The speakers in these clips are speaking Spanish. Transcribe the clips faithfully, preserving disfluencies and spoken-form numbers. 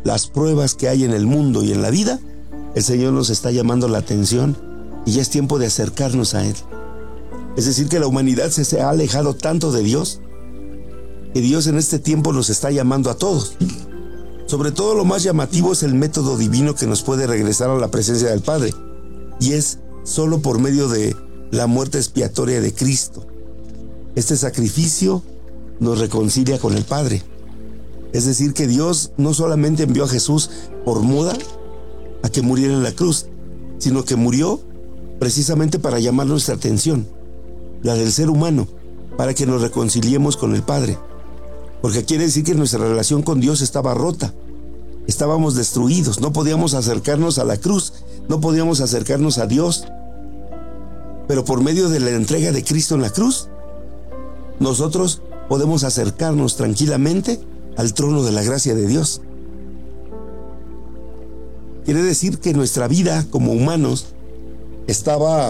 las pruebas que hay en el mundo y en la vida, el Señor nos está llamando la atención y ya es tiempo de acercarnos a Él. Es decir, que la humanidad se ha alejado tanto de Dios, que Dios en este tiempo nos está llamando a todos. Sobre todo, lo más llamativo es el método divino que nos puede regresar a la presencia del Padre, y es solo por medio de la muerte expiatoria de Cristo. Este sacrificio nos reconcilia con el Padre. Es decir, que Dios no solamente envió a Jesús por moda a que muriera en la cruz, sino que murió precisamente para llamar nuestra atención, la del ser humano, para que nos reconciliemos con el Padre. Porque quiere decir que nuestra relación con Dios estaba rota, estábamos destruidos, no podíamos acercarnos a la cruz, no podíamos acercarnos a Dios. Pero por medio de la entrega de Cristo en la cruz, nosotros podemos acercarnos tranquilamente al trono de la gracia de Dios. Quiere decir que nuestra vida como humanos estaba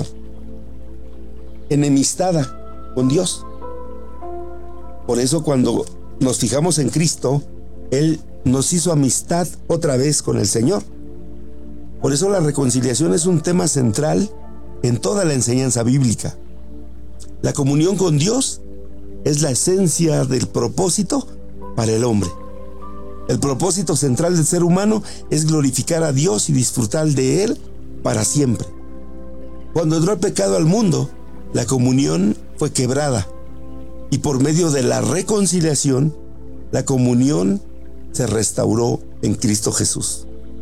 enemistada con Dios. Por eso, cuando nos fijamos en Cristo, Él nos hizo amistad otra vez con el Señor. Por eso la reconciliación es un tema central en toda la enseñanza bíblica. La comunión con Dios es la esencia del propósito para el hombre. El propósito central del ser humano es glorificar a Dios y disfrutar de Él para siempre. Cuando entró el pecado al mundo, la comunión fue quebrada, y por medio de la reconciliación, la comunión se restauró en Cristo Jesús.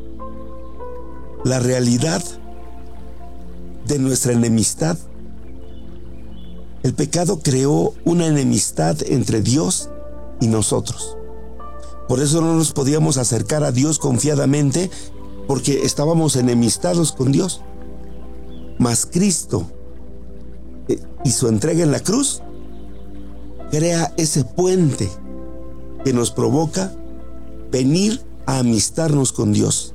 La realidad de nuestra enemistad, el pecado creó una enemistad entre Dios y nosotros. Por eso no nos podíamos acercar a Dios confiadamente, porque estábamos enemistados con Dios. Mas Cristo y su entrega en la cruz crea ese puente que nos provoca venir a amistarnos con Dios.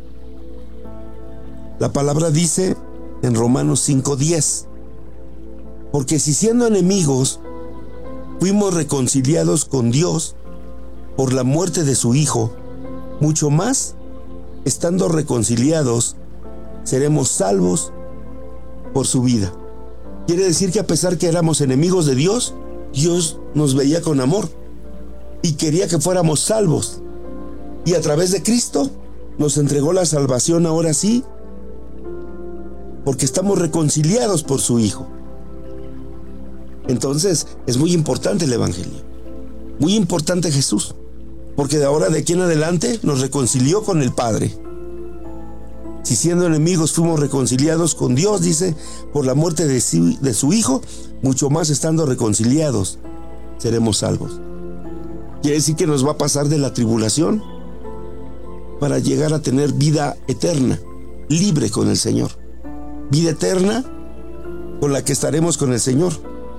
La palabra dice en Romanos cinco diez: porque si siendo enemigos fuimos reconciliados con Dios por la muerte de su Hijo, mucho más, estando reconciliados, seremos salvos por su vida. Quiere decir que a pesar que éramos enemigos de Dios, Dios nos veía con amor y quería que fuéramos salvos. Y a través de Cristo nos entregó la salvación ahora sí, porque estamos reconciliados por su Hijo. Entonces es muy importante el Evangelio, muy importante Jesús, porque de ahora de aquí en adelante nos reconcilió con el Padre. Si siendo enemigos fuimos reconciliados con Dios, dice, por la muerte de su, de su Hijo, mucho más estando reconciliados, seremos salvos. Quiere decir que nos va a pasar de la tribulación para llegar a tener vida eterna, libre con el Señor. Vida eterna con la que estaremos con el Señor.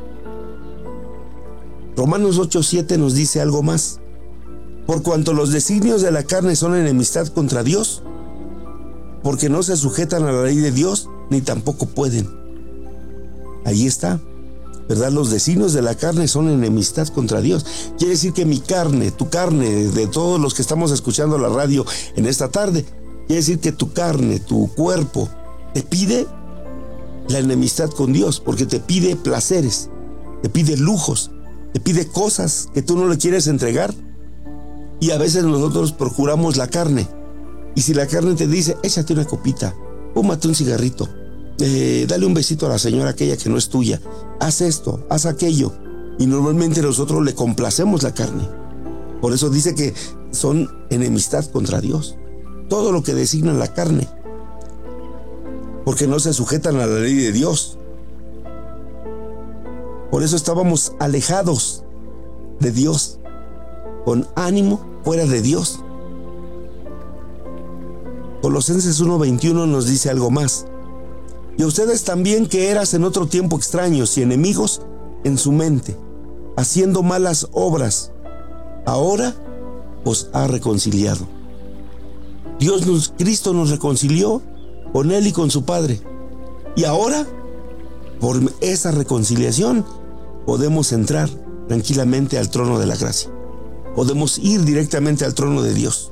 Romanos ocho siete nos dice algo más. Por cuanto los designios de la carne son enemistad contra Dios, porque no se sujetan a la ley de Dios, ni tampoco pueden. Ahí está, ¿verdad? Los designios de la carne son enemistad contra Dios. Quiere decir que mi carne, tu carne, de todos los que estamos escuchando la radio en esta tarde, quiere decir que tu carne, tu cuerpo, te pide la enemistad con Dios, porque te pide placeres, te pide lujos, te pide cosas que tú no le quieres entregar. Y a veces nosotros procuramos la carne. Y si la carne te dice, échate una copita, fúmate un cigarrito, eh, dale un besito a la señora aquella que no es tuya, haz esto, haz aquello. Y normalmente nosotros le complacemos la carne. Por eso dice que son enemistad contra Dios. Todo lo que designa la carne. Porque no se sujetan a la ley de Dios. Por eso estábamos alejados de Dios, con ánimo fuera de Dios. Colosenses uno veintiuno nos dice algo más. Y a ustedes también, que eras en otro tiempo extraños y enemigos en su mente, haciendo malas obras, ahora os ha reconciliado. Dios nos, Cristo nos reconcilió con Él y con su Padre. Y ahora, por esa reconciliación, podemos entrar tranquilamente al trono de la gracia. Podemos ir directamente al trono de Dios.